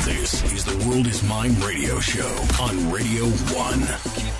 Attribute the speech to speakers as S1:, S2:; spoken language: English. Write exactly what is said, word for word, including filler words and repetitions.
S1: This is the World is Mine radio show on Radio one.